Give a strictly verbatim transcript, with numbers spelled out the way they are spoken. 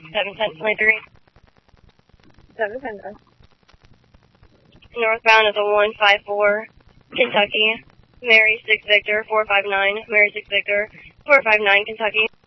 seven ten twenty-three. seven ten ten. Northbound is a one five four, Kentucky. Mary six Victor, four five nine, Mary six Victor, four five nine, Kentucky.